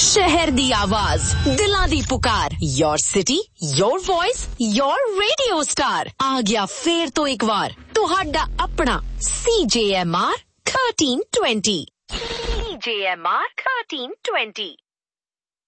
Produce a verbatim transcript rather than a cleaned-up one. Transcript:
शहर दी आवाज, दिलां दी पुकार, your city, your voice, your radio star. आ गया फेर तो एक बार तुहाडा अपना सी जे एम आर थर्टीन ट्वेंटी। सी जे एम आर थर्टीन ट्वेंटी।